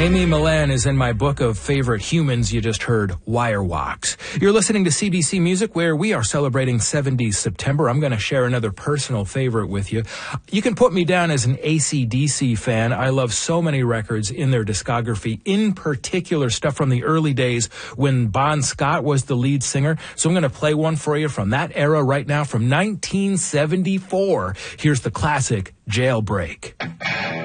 Amy Millan is in my book of favorite humans. You just heard Wirewalks. You're listening to CBC Music, where we are celebrating 70s September. I'm going to share another personal favorite with you. You can put me down as an AC/DC fan. I love so many records in their discography, in particular stuff from the early days when Bon Scott was the lead singer. So I'm going to play one for you from that era right now, from 1974. Here's the classic Jailbreak.